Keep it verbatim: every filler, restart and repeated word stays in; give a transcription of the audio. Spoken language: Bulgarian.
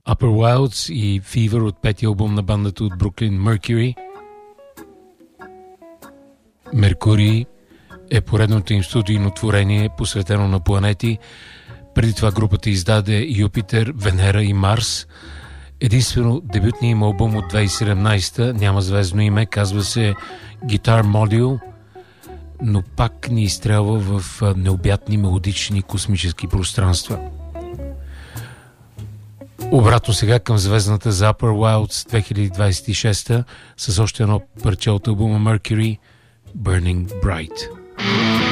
Upper Wilds и Fever от петия албум на бандата от Бруклин, Mercury. Меркурий е поредното им студийно творение, посветено на планети. Преди това групата издаде Юпитер, Венера и Марс. Единствено дебютният им албум от две хиляди и седемнадесета, няма звездно име, казва се Guitar Module, но пак ни изстрелва в необятни мелодични космически пространства. Обратно сега към звездната за Upper Wilds две хиляди двадесет и шеста с още едно парче от албума Mercury, Burning Bright.